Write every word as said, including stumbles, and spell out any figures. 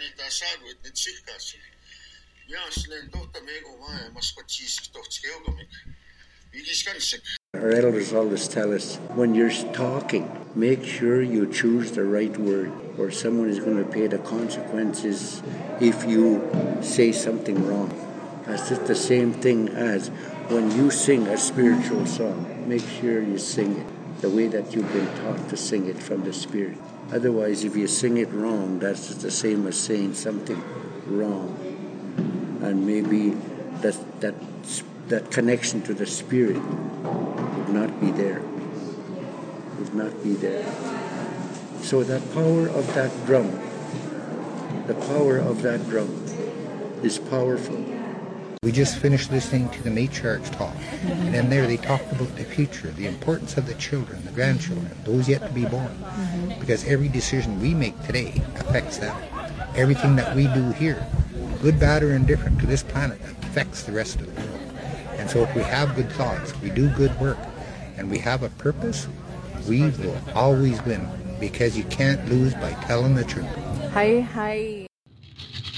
Our elders always tell us, when you're talking, make sure you choose the right word, or someone is going to pay the consequences if you say something wrong. That's just the same thing as when you sing a spiritual song. Make sure you sing it the way that you've been taught to sing it from the Spirit. Otherwise, if you sing it wrong, that's just the same as saying something wrong. And maybe that that that connection to the Spirit would not be there. Would not be there. So the power of that drum, the power of that drum is powerful. We just finished listening to the matriarchs talk, mm-hmm. and then there they talked about the future, the importance of the children, the grandchildren, those yet to be born, mm-hmm. because every decision we make today affects them. Everything that we do here, good, bad, or indifferent to this planet, affects the rest of the world. And so if we have good thoughts, we do good work, and we have a purpose, we will always win, because you can't lose by telling the truth. Hi, hi.